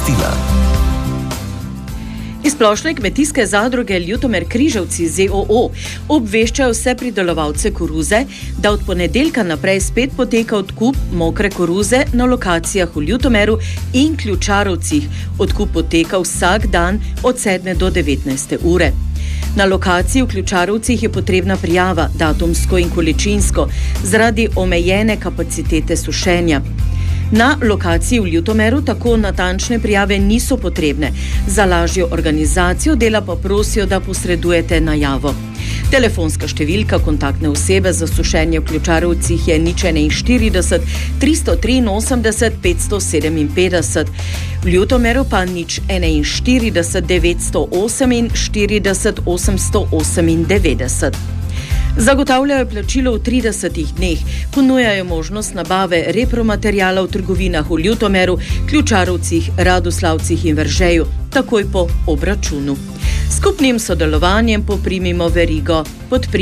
obvestila. Iz Splošne kmetijske zadruge Ljutomer Križevci ZOO obveščajo vse pridelovalce koruze, da od ponedeljka naprej spet poteka odkup mokre koruze na lokacijah v Ljutomeru in Ključarovcih. Odkup poteka vsak dan od 7 do 19. ure. Na lokaciji v Ključarovcih je potrebna prijava, datumsko in količinsko, zaradi omejene kapacitete sušenja. Na lokaciji v Ljutomeru tako natančne prijave niso potrebne. Za lažjo organizacijo dela pa prosijo, da posredujete najavo. Telefonska številka kontaktne osebe za sušenje v Ključarovcih je 041 383 557, v Ljutomeru pa 041 948 898. Zagotavljajo plačilo v 30 dneh, ponujajo možnost nabave repromaterijala v trgovinah v Ljutomeru, Ključarovcih, Radoslavcih in Veržeju, takoj po obračunu. Skupnim sodelovanjem poprimimo verigo.